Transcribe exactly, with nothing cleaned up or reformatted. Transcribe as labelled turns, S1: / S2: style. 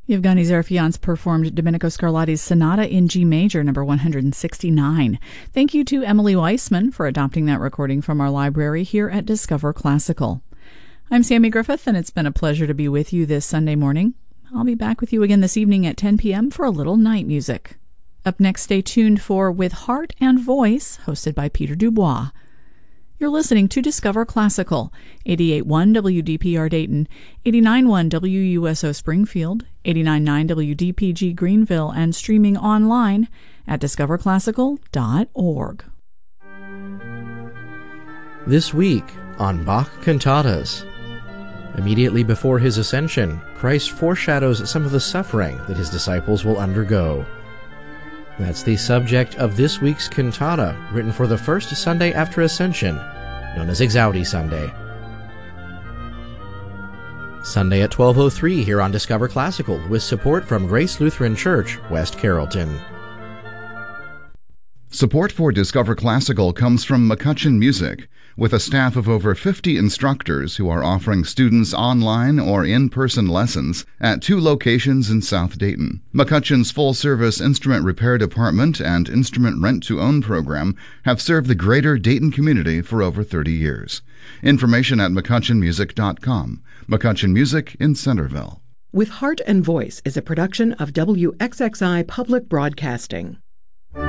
S1: Yevgeny Zarafian's performed Domenico Scarlatti's Sonata in G Major, number one hundred sixty-nine. Thank you to Emily Weissman for adopting that recording from our library here at Discover Classical. I'm Sammy Griffith, and it's been a pleasure to be with you this Sunday morning. I'll be back with you again this evening at ten p.m. for a little night music. Up next, stay tuned for With Heart and Voice, hosted by Peter Dubois. You're listening to Discover Classical, eighty-eight point one W D P R Dayton, eighty-nine point one W U S O Springfield, eighty-nine point nine W D P G Greenville, and streaming online at discover classical dot org.
S2: This week on Bach Cantatas. Immediately before his ascension, Christ foreshadows some of the suffering that his disciples will undergo. That's the subject of this week's cantata, written for the first Sunday after Ascension, known as Exaudi Sunday. Sunday at twelve oh three here on Discover Classical, with support from Grace Lutheran Church, West Carrollton.
S3: Support for Discover Classical comes from McCutcheon Music, with a staff of over fifty instructors who are offering students online or in-person lessons at two locations in South Dayton. McCutcheon's full-service instrument repair department and instrument rent-to-own program have served the greater Dayton community for over thirty years. Information at mccutcheon music dot com. McCutcheon Music in Centerville.
S4: With Heart and Voice is a production of W X X I Public Broadcasting.